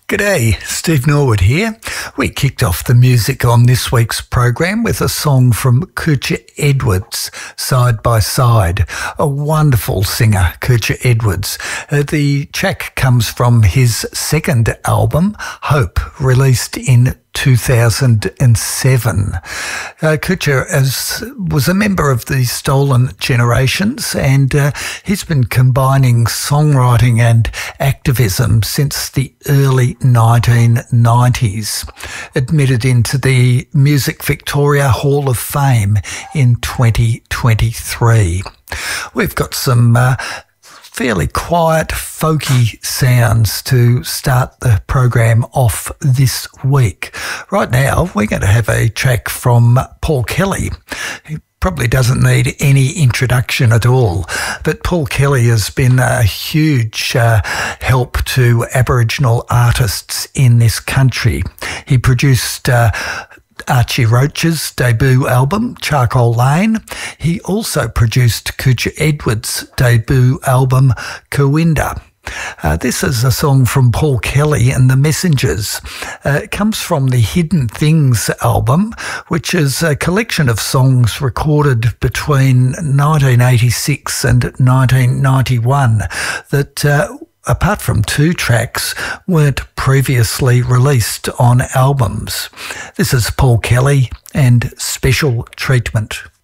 G'day, Steve Norwood here. We kicked off the music on this week's program with a song from Kuchar Edwards, Side by Side. A wonderful singer, Kuchar Edwards. The track comes from his second album, Hope, released in 2007. Kuchar was a member of the Stolen Generations, and he's been combining songwriting and activism since the early 1990s. Admitted into the Music Victoria Hall of Fame in 2023. We've got some fairly quiet, folky sounds to start the program off this week. Right now, we're going to have a track from Paul Kelly. He probably doesn't need any introduction at all, but Paul Kelly has been a huge help to Aboriginal artists in this country. He produced Archie Roach's debut album, Charcoal Lane. He also produced Kuchar Edwards' debut album, Kooinda. This is a song from Paul Kelly and the Messengers. It comes from the Hidden Things album, which is a collection of songs recorded between 1986 and 1991 that apart from 2 tracks, weren't previously released on albums. This is Paul Kelly and Special Treatment.